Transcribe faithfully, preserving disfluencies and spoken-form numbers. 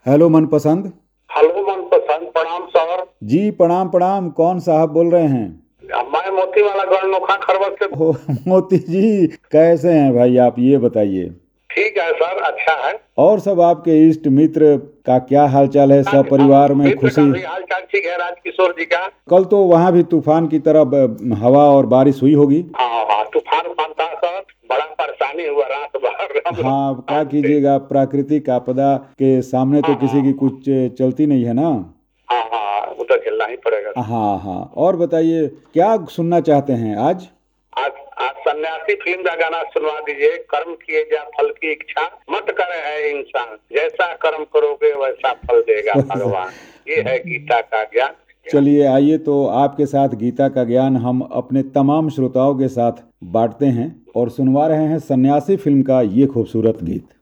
Hello मनपसंद। Hello मनपसंद, प्रणाम सर। जी प्रणाम प्रणाम, कौन साहब बोल रहे हैं? मैं मोती वाला गढ़ नोखा खरबत से। हो मोती जी, कैसे हैं भाई आप, ये बताइए। ठीक है सर, अच्छा है। और सब आपके इष्ट मित्र का क्या हालचाल है, सब परिवार में मित्र का खुशी? भी हाल चाल ठीक है, राजकिशोर जी का। कल तो वहाँ भी तूफान की तरह ब- हवा और बारिश हुई होगी। हाँ हाँ, तूफान उफान था सर, बड़ा परेशानी हुआ रात भर। हम लोग हाँ, क्या आज से। कीजिएगा, प्राकृतिक आपदा के सामने तो हाँ किसी की हाँ कुछ चलती नहीं है ना। हाँ हाँ, वो तो झेलना ही पड़ेगा। हाँ हाँ, और बताइए क्या सुनना चाहते हैं आज? आज आज सन्यासी फिल्म का गाना सुनवा दीजिए। कर्म किए जा फल की इच्छा मत करे है इंसान, जैसा कर्म करोगे वैसा फल देगा भगवान। ये है गीता का ज्ञान। चलिए आइए, तो आपके साथ गीता का ज्ञान हम अपने तमाम श्रोताओं के साथ बांटते हैं और सुनवा रहे हैं सन्यासी फिल्म का ये खूबसूरत गीत।